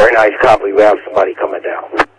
very nice copy. We have somebody coming down.